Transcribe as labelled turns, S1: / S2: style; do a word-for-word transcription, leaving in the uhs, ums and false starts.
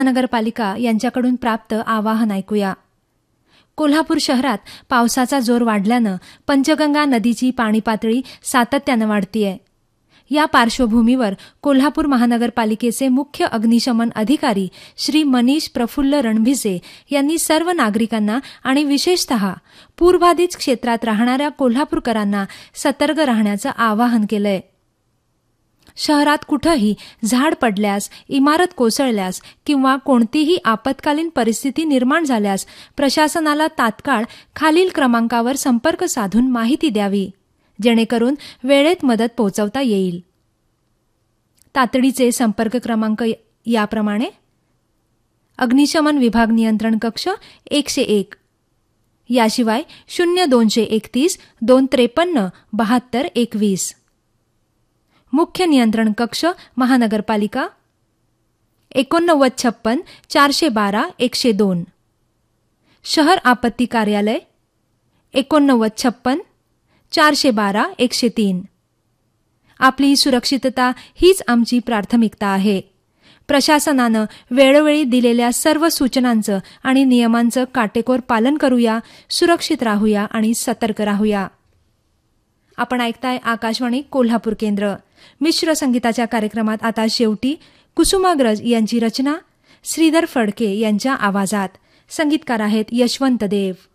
S1: महानगरपालिका यांच्याकडून प्राप्त आवाहन ऐकूया. कोल्हापूर शहरात पावसाचा जोर वाढल्यानं पंचगंगा नदीची पाणी पातळी सातत्यानं वाढतीये. या पार्श्वभूमीवर कोल्हापूर महानगरपालिकेचे मुख्य अग्निशमन अधिकारी श्री मनीष प्रफुल्ल रणभिसे यांनी सर्व नागरिकांना आणि विशेषतः पूरबाधित क्षेत्रात राहणाऱ्या कोल्हापूरकरांना सतर्क राहण्याचं आवाहन केलंय. शहरात कुठंही झाड पडल्यास, इमारत कोसळल्यास किंवा कोणतीही आपत्कालीन परिस्थिती निर्माण झाल्यास प्रशासनाला तात्काळ खालील क्रमांकावर संपर्क साधून माहिती द्यावी, जेणेकरून वेळेत मदत पोहोचवता येईल. तातडीचे संपर्क क्रमांक याप्रमाणे: अग्निशमन विभाग नियंत्रण कक्ष एकशे एक, याशिवाय शून्य दोनशे एकतीस दोन त्रेपन्न बहात्तर एकवीस. मुख्य नियंत्रण कक्ष महानगरपालिका एकोणनव्वद छप्पन चारशे बारा एकशे दोन. शहर आपत्ती कार्यालय एकोणनव्वद छप्पन चारशे बारा एकशे तीन. आपली सुरक्षितता हीच आमची प्राथमिकता आहे. प्रशासनानं वेळोवेळी दिलेल्या सर्व सूचनांचं आणि नियमांचं काटेकोर पालन करूया, सुरक्षित राहूया आणि सतर्क राहूया. आपण ऐकताय आकाशवाणी कोल्हापूर केंद्र. मिश्र संगीताच्या कार्यक्रमात आता शेवटी कुसुमाग्रज यांची रचना श्रीधर फडके यांच्या आवाजात. संगीतकार आहेत यशवंत देव.